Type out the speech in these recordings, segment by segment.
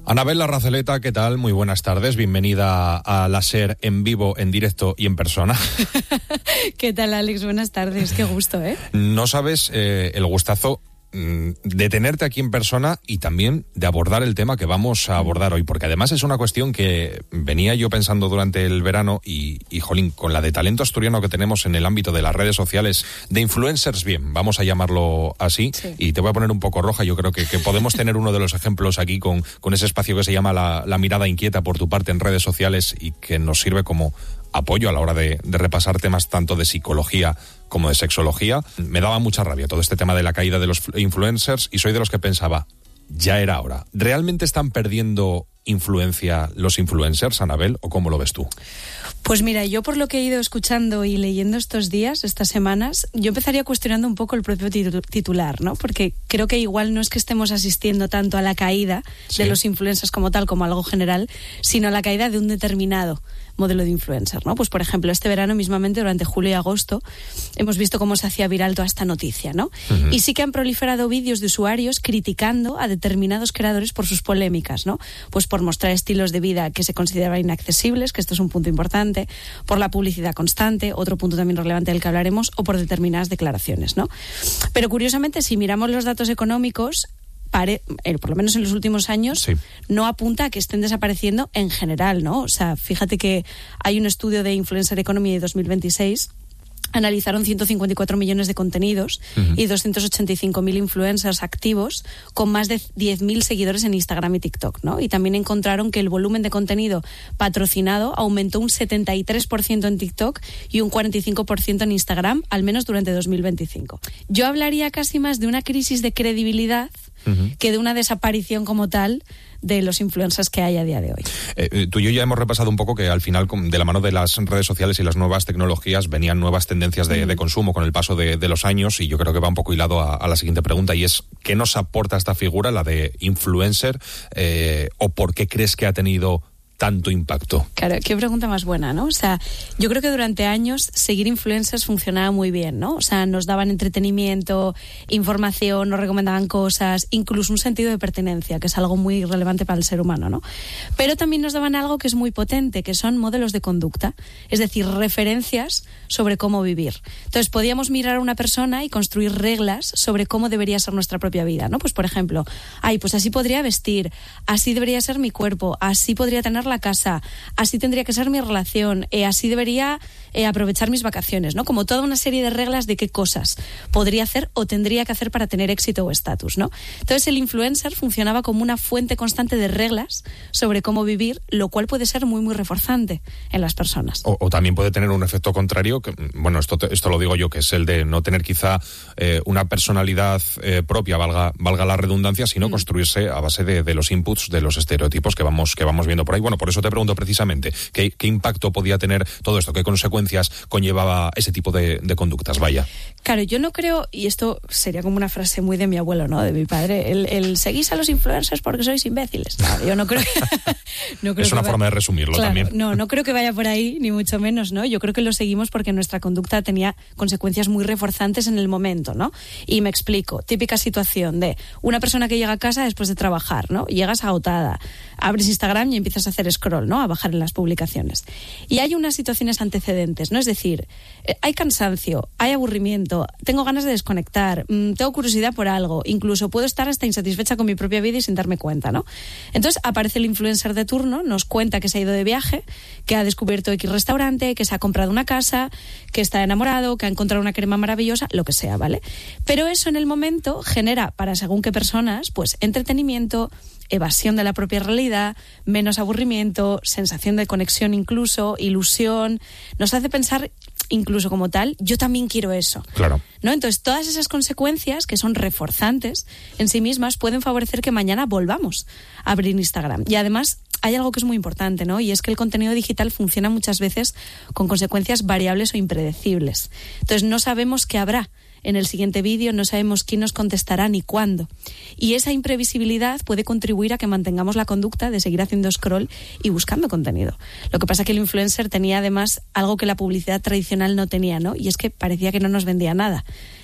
Anabel Larrazeleta, ¿qué tal? Muy buenas tardes, bienvenida a la SER en vivo, en directo y en persona. ¿Qué tal, Alex? Buenas tardes, qué gusto, ¿eh? No sabes el gustazo de tenerte aquí en persona y también de abordar el tema que vamos a abordar hoy, porque además es una cuestión que venía yo pensando durante el verano y jolín, con la de talento asturiano que tenemos en el ámbito de las redes sociales, de influencers, bien, vamos a llamarlo así, sí. Y te voy a poner un poco roja, yo creo que podemos tener uno de los ejemplos aquí con ese espacio que se llama la mirada inquieta por tu parte en redes sociales y que nos sirve como apoyo a la hora de repasar temas tanto de psicología como de sexología. Me daba mucha rabia todo este tema de la caída de los influencers y soy de los que pensaba, ya era hora. ¿Realmente están perdiendo influencia los influencers, Anabel, o cómo lo ves tú? Pues mira, yo por lo que he ido escuchando y leyendo estos días, estas semanas, yo empezaría cuestionando un poco el propio titular, ¿no? Porque creo que igual no es que estemos asistiendo tanto a la caída de los influencers como tal, como algo general, sino a la caída de un determinado modelo de influencer, ¿no? Pues por ejemplo, este verano mismamente, durante julio y agosto, hemos visto cómo se hacía viral toda esta noticia, ¿no? Uh-huh. Y sí que han proliferado vídeos de usuarios criticando a determinados creadores por sus polémicas, ¿no? Pues por mostrar estilos de vida que se consideraban inaccesibles, que esto es un punto importante, por la publicidad constante, otro punto también relevante del que hablaremos, o por determinadas declaraciones, ¿no? Pero curiosamente, si miramos los datos económicos, por lo menos en los últimos años, sí, no apunta a que estén desapareciendo en general, ¿no? O sea, fíjate que hay un estudio de Influencer Economy de 2026, analizaron 154 millones de contenidos y 285.000 influencers activos con más de 10.000 seguidores en Instagram y TikTok, ¿no? Y también encontraron que el volumen de contenido patrocinado aumentó un 73% en TikTok y un 45% en Instagram, al menos durante 2025. Yo hablaría casi más de una crisis de credibilidad que de una desaparición como tal de los influencers que hay a día de hoy. Tú y yo ya hemos repasado un poco que al final, de la mano de las redes sociales y las nuevas tecnologías, venían nuevas tendencias de consumo con el paso de los años, y yo creo que va un poco hilado a la siguiente pregunta, y es, ¿qué nos aporta esta figura, la de influencer, o por qué crees que ha tenido tanto impacto? Claro, qué pregunta más buena, ¿no? O sea, yo creo que durante años seguir influencers funcionaba muy bien, ¿no? O sea, nos daban entretenimiento, información, nos recomendaban cosas, incluso un sentido de pertenencia, que es algo muy relevante para el ser humano, ¿no? Pero también nos daban algo que es muy potente, que son modelos de conducta, es decir, referencias sobre cómo vivir. Entonces, podíamos mirar a una persona y construir reglas sobre cómo debería ser nuestra propia vida, ¿no? Pues, por ejemplo, pues así podría vestir, así debería ser mi cuerpo, así podría tener la casa, así tendría que ser mi relación, así debería aprovechar mis vacaciones, ¿no? Como toda una serie de reglas de qué cosas podría hacer o tendría que hacer para tener éxito o estatus, ¿no? Entonces el influencer funcionaba como una fuente constante de reglas sobre cómo vivir, lo cual puede ser muy, muy reforzante en las personas. O también puede tener un efecto contrario, que, bueno, esto lo digo yo, que es el de no tener quizá una personalidad propia, valga la redundancia, sino construirse a base de los inputs, de los estereotipos que vamos viendo por ahí. Bueno, por eso te pregunto precisamente, ¿qué impacto podía tener todo esto? ¿Qué consecuencias conllevaba ese tipo de conductas? Vaya. Claro, yo no creo, y esto sería como una frase muy de mi abuelo, ¿no? De mi padre, el seguís a los influencers porque sois imbéciles. Claro, yo no creo no creo es una forma de resumirlo, claro, también. No creo que vaya por ahí, ni mucho menos, ¿no? Yo creo que lo seguimos porque nuestra conducta tenía consecuencias muy reforzantes en el momento, ¿no? Y me explico. Típica situación de una persona que llega a casa después de trabajar, ¿no? Llegas agotada, abres Instagram y empiezas a hacer scroll, ¿no? A bajar en las publicaciones. Y hay unas situaciones antecedentes, ¿no? Es decir, hay cansancio, hay aburrimiento, tengo ganas de desconectar, tengo curiosidad por algo, incluso puedo estar hasta insatisfecha con mi propia vida y sin darme cuenta, ¿no? Entonces aparece el influencer de turno, nos cuenta que se ha ido de viaje, que ha descubierto X restaurante, que se ha comprado una casa, que está enamorado, que ha encontrado una crema maravillosa, lo que sea, ¿vale? Pero eso en el momento genera para según qué personas, pues entretenimiento, evasión de la propia realidad, menos aburrimiento, sensación de conexión incluso, ilusión, nos hace pensar incluso como tal, yo también quiero eso. Claro. ¿No? Entonces, todas esas consecuencias que son reforzantes en sí mismas pueden favorecer que mañana volvamos a abrir Instagram. Y además hay algo que es muy importante, ¿no? Y es que el contenido digital funciona muchas veces con consecuencias variables o impredecibles. Entonces, no sabemos qué habrá en el siguiente vídeo, no sabemos quién nos contestará ni cuándo. Y esa imprevisibilidad puede contribuir a que mantengamos la conducta de seguir haciendo scroll y buscando contenido. Lo que pasa es que el influencer tenía además algo que la publicidad tradicional no tenía, ¿no? Y es que parecía que no nos vendía nada,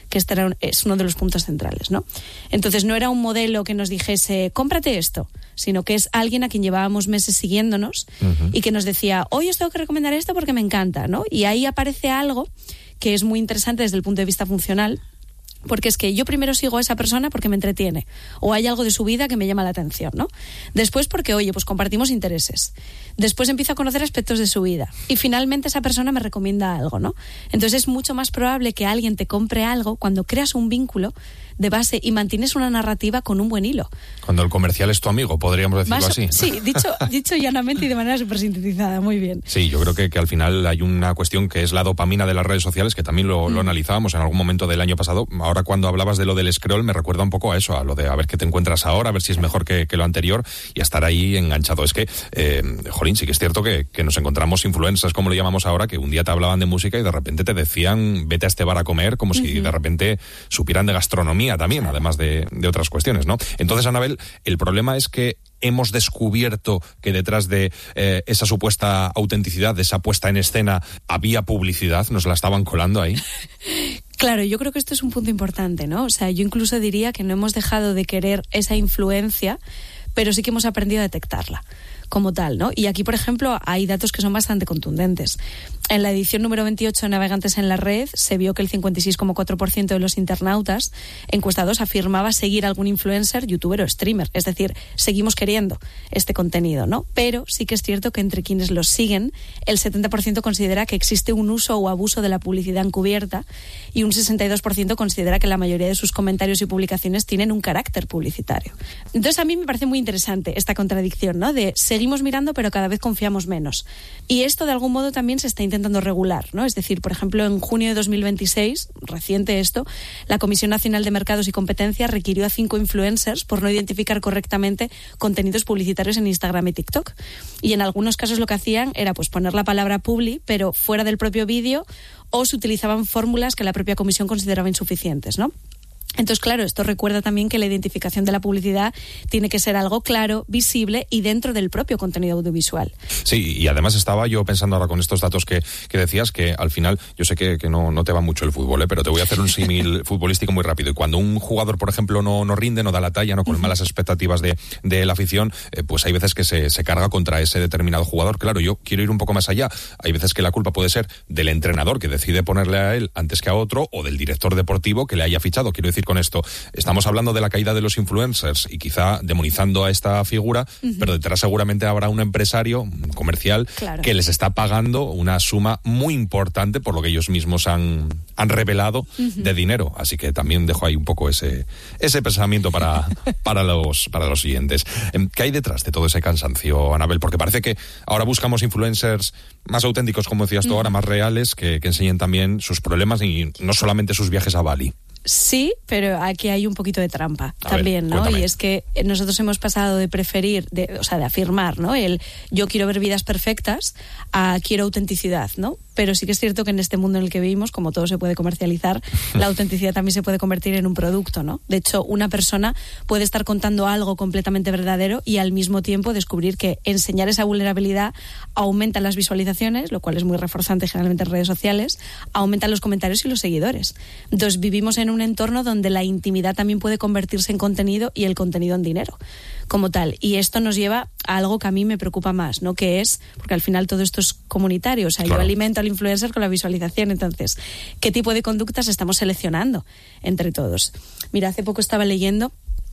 que es uno de los puntos centrales, ¿no? Entonces no era un modelo que nos dijese, cómprate esto, sino que es alguien a quien llevábamos meses siguiéndonos y que nos decía, hoy os tengo que recomendar esto porque me encanta, ¿no? Y ahí aparece algo que es muy interesante desde el punto de vista funcional, porque es que yo primero sigo a esa persona porque me entretiene o hay algo de su vida que me llama la atención, ¿no? Después porque, oye, pues compartimos intereses. Después empiezo a conocer aspectos de su vida y finalmente esa persona me recomienda algo, ¿no? Entonces es mucho más probable que alguien te compre algo cuando creas un vínculo de base y mantienes una narrativa con un buen hilo. Cuando el comercial es tu amigo, podríamos decirlo así. Sí, dicho llanamente y de manera súper sintetizada, muy bien. Sí, yo creo que al final hay una cuestión que es la dopamina de las redes sociales, que también lo analizábamos en algún momento del año pasado. Ahora cuando hablabas de lo del scroll me recuerda un poco a eso, a lo de a ver qué te encuentras ahora, a ver si es mejor que lo anterior y a estar ahí enganchado. Es que, jolín, sí que es cierto que nos encontramos influencers, como le llamamos ahora, que un día te hablaban de música y de repente te decían vete a este bar a comer, como si de repente supieran de gastronomía también, además de otras cuestiones, ¿no? Entonces, Anabel, el problema es que hemos descubierto que detrás de esa supuesta autenticidad, de esa puesta en escena, había publicidad, nos la estaban colando ahí. Claro, yo creo que esto es un punto importante, ¿no? O sea, yo incluso diría que no hemos dejado de querer esa influencia, pero sí que hemos aprendido a detectarla como tal, ¿no? Y aquí, por ejemplo, hay datos que son bastante contundentes. En la edición número 28 de Navegantes en la Red se vio que el 56,4% de los internautas encuestados afirmaba seguir algún influencer, youtuber o streamer. Es decir, seguimos queriendo este contenido, ¿no? Pero sí que es cierto que entre quienes los siguen, el 70% considera que existe un uso o abuso de la publicidad encubierta y un 62% considera que la mayoría de sus comentarios y publicaciones tienen un carácter publicitario. Entonces a mí me parece muy interesante esta contradicción, ¿no? De seguimos mirando pero cada vez confiamos menos. Y esto de algún modo también se está intentando regular, ¿no? Es decir, por ejemplo, en junio de 2026, reciente esto, la Comisión Nacional de Mercados y Competencia requirió a 5 influencers por no identificar correctamente contenidos publicitarios en Instagram y TikTok. Y en algunos casos lo que hacían era pues poner la palabra publi, pero fuera del propio vídeo, o se utilizaban fórmulas que la propia comisión consideraba insuficientes, ¿no? Entonces, claro, esto recuerda también que la identificación de la publicidad tiene que ser algo claro, visible y dentro del propio contenido audiovisual. Sí, y además estaba yo pensando ahora con estos datos que decías, que al final, yo sé que no te va mucho el fútbol, pero te voy a hacer un símil futbolístico muy rápido. Y cuando un jugador, por ejemplo, no rinde, no da la talla, no con malas expectativas de la afición, pues hay veces que se carga contra ese determinado jugador. Claro, yo quiero ir un poco más allá. Hay veces que la culpa puede ser del entrenador que decide ponerle a él antes que a otro, o del director deportivo que le haya fichado. Quiero decir con esto, estamos hablando de la caída de los influencers y quizá demonizando a esta figura, pero detrás seguramente habrá un empresario comercial que les está pagando una suma muy importante por lo que ellos mismos han revelado de dinero. Así que también dejo ahí un poco ese pensamiento para los siguientes. ¿Qué hay detrás de todo ese cansancio, Anabel? Porque parece que ahora buscamos influencers más auténticos, como decías tú ahora, más reales, que enseñen también sus problemas y no solamente sus viajes a Bali. Sí, pero aquí hay un poquito de trampa también, ¿no? Cuéntame. Y es que nosotros hemos pasado de preferir, de afirmar, ¿no? El yo quiero ver vidas perfectas a quiero autenticidad, ¿no? Pero sí que es cierto que en este mundo en el que vivimos, como todo se puede comercializar, la autenticidad también se puede convertir en un producto, ¿no? De hecho, una persona puede estar contando algo completamente verdadero y al mismo tiempo descubrir que enseñar esa vulnerabilidad aumenta las visualizaciones, lo cual es muy reforzante generalmente en redes sociales, aumentan los comentarios y los seguidores. Entonces vivimos en un entorno donde la intimidad también puede convertirse en contenido y el contenido en dinero, como tal. Y esto nos lleva a algo que a mí me preocupa más, ¿no? Que es, porque al final todo esto es comunitario, o sea, claro, yo alimento al influencer con la visualización. Entonces, ¿qué tipo de conductas estamos seleccionando entre todos? Mira, hace poco estaba leyendo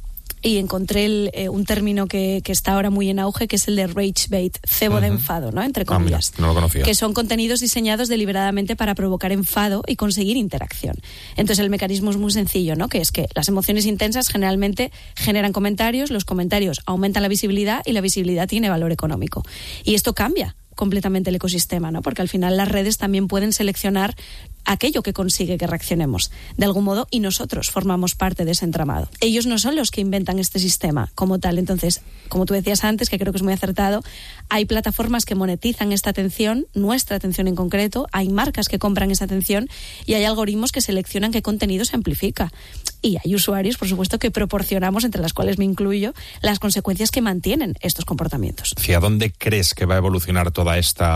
y encontré un término que está ahora muy en auge, que es el de rage bait, cebo de enfado, ¿no? Entre comillas. Mira, no lo conocía. Que son contenidos diseñados deliberadamente para provocar enfado y conseguir interacción. Entonces el mecanismo es muy sencillo, ¿no? Que es que las emociones intensas generalmente generan comentarios, los comentarios aumentan la visibilidad y la visibilidad tiene valor económico. Y esto cambia completamente el ecosistema, ¿no? Porque al final las redes también pueden seleccionar aquello que consigue que reaccionemos de algún modo y nosotros formamos parte de ese entramado. Ellos no son los que inventan este sistema como tal. Entonces, como tú decías antes, que creo que es muy acertado, hay plataformas que monetizan esta atención, nuestra atención en concreto, hay marcas que compran esa atención y hay algoritmos que seleccionan qué contenido se amplifica. Y hay usuarios, por supuesto, que proporcionamos, entre las cuales me incluyo, las consecuencias que mantienen estos comportamientos. ¿Hacia dónde crees que va a evolucionar toda esta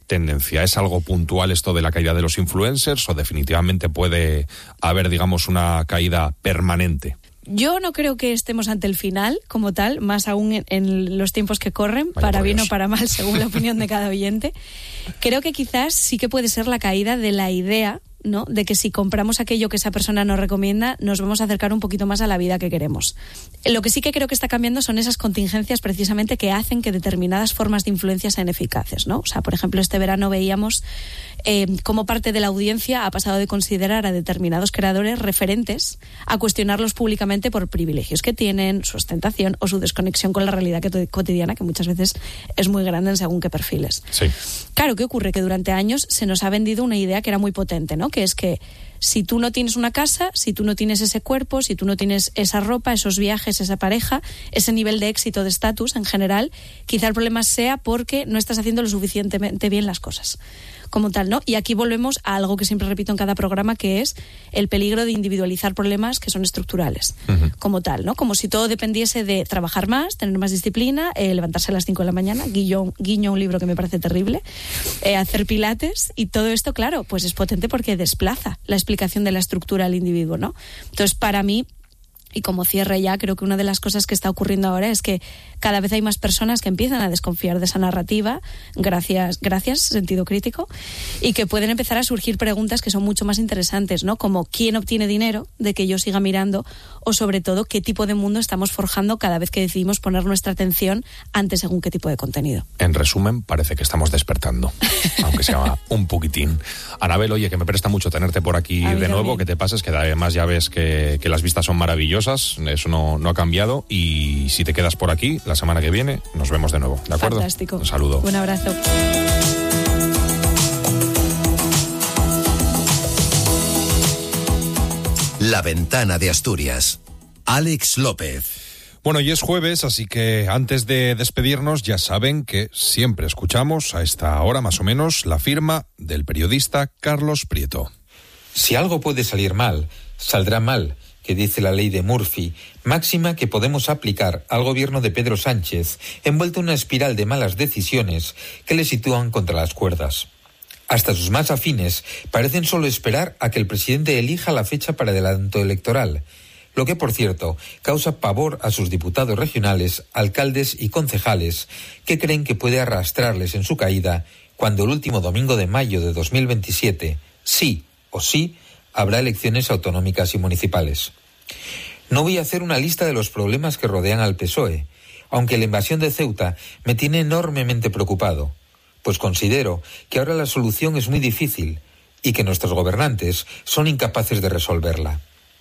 tendencia? ¿Es algo puntual esto de la caída de los influencers o definitivamente puede haber, digamos, una caída permanente? Yo no creo que estemos ante el final como tal, más aún en los tiempos que corren, Vaya, para por bien Dios. o para mal, según la opinión de cada oyente. Creo que quizás sí que puede ser la caída de la idea, ¿no?, de que si compramos aquello que esa persona nos recomienda, nos vamos a acercar un poquito más a la vida que queremos. Lo que sí que creo que está cambiando son esas contingencias precisamente que hacen que determinadas formas de influencia sean eficaces, ¿no? O sea, por ejemplo, este verano veíamos cómo parte de la audiencia ha pasado de considerar a determinados creadores referentes a cuestionarlos públicamente por privilegios que tienen, su ostentación o su desconexión con la realidad cotidiana, que muchas veces es muy grande en según qué perfiles. Sí. Claro, ¿qué ocurre? Que durante años se nos ha vendido una idea que era muy potente, ¿no? Que es que si tú no tienes una casa, si tú no tienes ese cuerpo, si tú no tienes esa ropa, esos viajes, esa pareja, ese nivel de éxito, de estatus en general, quizá el problema sea porque no estás haciendo lo suficientemente bien las cosas como tal, ¿no? Y aquí volvemos a algo que siempre repito en cada programa, que es el peligro de individualizar problemas que son estructurales, como tal, ¿no? Como si todo dependiese de trabajar más, tener más disciplina, levantarse a las 5 de la mañana, guiño un libro que me parece terrible, hacer pilates, y todo esto, claro, pues es potente porque desplaza la explicación de la estructura al individuo, ¿no? Entonces, para mí, y como cierre ya, creo que una de las cosas que está ocurriendo ahora es que cada vez hay más personas que empiezan a desconfiar de esa narrativa, gracias, sentido crítico, y que pueden empezar a surgir preguntas que son mucho más interesantes, ¿no? Como ¿quién obtiene dinero de que yo siga mirando? O sobre todo, ¿qué tipo de mundo estamos forjando cada vez que decidimos poner nuestra atención ante según qué tipo de contenido? En resumen, parece que estamos despertando, aunque sea un poquitín. Anabel, oye, que me presta mucho tenerte por aquí de nuevo, que te pases, que además ya ves que las vistas son maravillosas. Eso no ha cambiado, y si te quedas por aquí la semana que viene nos vemos de nuevo, ¿de acuerdo? Fantástico. Un saludo. Un abrazo. La Ventana de Asturias. Alex López. Bueno, y es jueves, así que antes de despedirnos ya saben que siempre escuchamos a esta hora más o menos la firma del periodista Carlos Prieto. Si algo puede salir mal, saldrá mal, que dice la ley de Murphy, máxima que podemos aplicar al gobierno de Pedro Sánchez, envuelto en una espiral de malas decisiones que le sitúan contra las cuerdas. Hasta sus más afines parecen solo esperar a que el presidente elija la fecha para el adelanto electoral, lo que, por cierto, causa pavor a sus diputados regionales, alcaldes y concejales, que creen que puede arrastrarles en su caída cuando el último domingo de mayo de 2027, sí o sí, habrá elecciones autonómicas y municipales. No voy a hacer una lista de los problemas que rodean al PSOE, aunque la invasión de Ceuta me tiene enormemente preocupado, pues considero que ahora la solución es muy difícil y que nuestros gobernantes son incapaces de resolverla.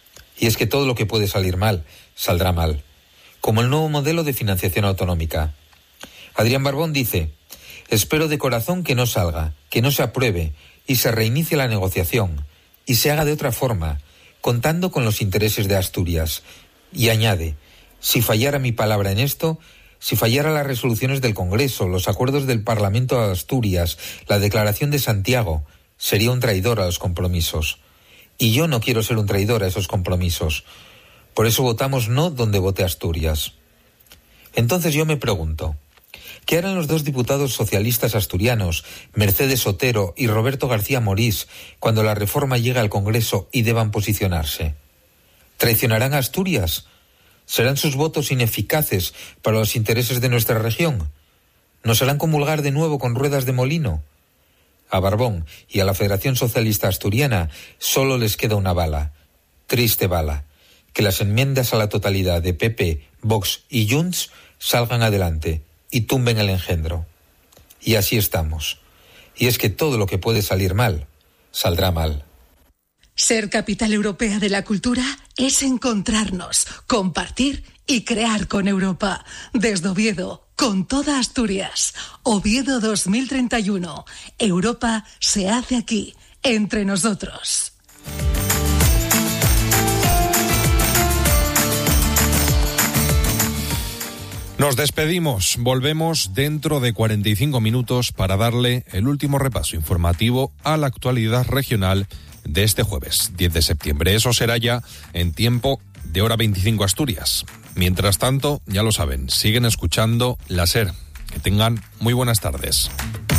Y es que todo lo que puede salir mal, saldrá mal, como el nuevo modelo de financiación autonómica. Adrián Barbón dice: espero de corazón que no salga, que no se apruebe y se reinicie la negociación y se haga de otra forma, contando con los intereses de Asturias. Y añade: si fallara mi palabra en esto, si fallara las resoluciones del Congreso, los acuerdos del Parlamento de Asturias, la Declaración de Santiago, sería un traidor a los compromisos. Y yo no quiero ser un traidor a esos compromisos. Por eso votamos no donde vote Asturias. Entonces yo me pregunto, ¿qué harán los dos diputados socialistas asturianos, Mercedes Otero y Roberto García Morís, cuando la reforma llegue al Congreso y deban posicionarse? ¿Traicionarán a Asturias? ¿Serán sus votos ineficaces para los intereses de nuestra región? ¿Nos harán comulgar de nuevo con ruedas de molino? A Barbón y a la Federación Socialista Asturiana solo les queda una bala, triste bala: que las enmiendas a la totalidad de PP, Vox y Junts salgan adelante y tumben el engendro. Y así estamos. Y es que todo lo que puede salir mal, saldrá mal. Ser capital europea de la cultura es encontrarnos, compartir y crear con Europa. Desde Oviedo, con toda Asturias. Oviedo 2031. Europa se hace aquí, entre nosotros. Nos despedimos, volvemos dentro de 45 minutos para darle el último repaso informativo a la actualidad regional de este jueves, 10 de septiembre. Eso será ya en tiempo de hora 25 Asturias. Mientras tanto, ya lo saben, siguen escuchando la SER. Que tengan muy buenas tardes.